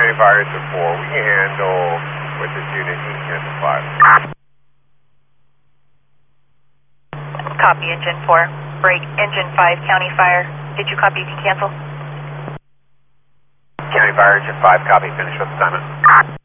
County Fire to 4. We can handle with this unit, you can handle 5. Copy, Engine 4. Break, Engine 5, County Fire. Did you copy? You can cancel. County Fire, Engine 5, copy. Finish with assignment.